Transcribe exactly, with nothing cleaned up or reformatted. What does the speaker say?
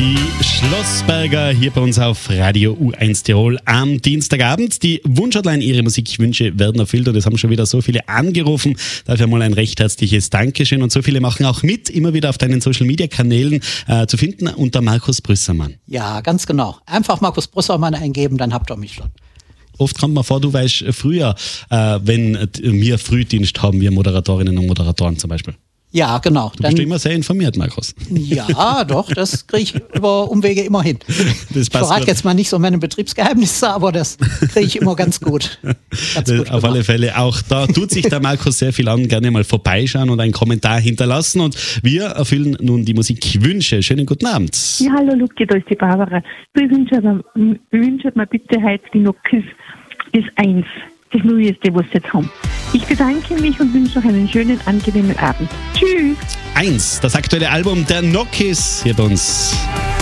Die Schlossberger hier bei uns auf Radio U eins Tirol am Dienstagabend. Die Wunschhotline, Ihre Musikwünsche werden erfüllt und es haben schon wieder so viele angerufen. Dafür mal ein recht herzliches Dankeschön und so viele machen auch mit, immer wieder auf deinen Social-Media-Kanälen äh, zu finden unter Markus Brüssermann. Ja, ganz genau. Einfach Markus Brüssermann eingeben, dann habt ihr mich schon. Oft kommt man vor, du weißt früher, äh, wenn wir Frühdienst haben, wir Moderatorinnen und Moderatoren zum Beispiel. Ja, genau. Du bist dann immer sehr informiert, Markus. Ja, doch, das kriege ich über Umwege immer hin. Das ich verrate jetzt mal nicht so meine Betriebsgeheimnisse, aber das kriege ich immer ganz gut. Ganz gut Auf alle Fälle, auch da tut sich der Markus sehr viel an. Gerne mal vorbeischauen und einen Kommentar hinterlassen. Und wir erfüllen nun die Musikwünsche. Schönen guten Abend. Ja, hallo Luki, da ist die Barbara. Ich wünsche mir, wünsche mir bitte heute die Nokis das eins. Das Neueste, was sie jetzt haben. Ich bedanke mich und wünsche noch einen schönen, angenehmen Abend. Tschüss. Eins, das aktuelle Album der Nokis hier bei uns.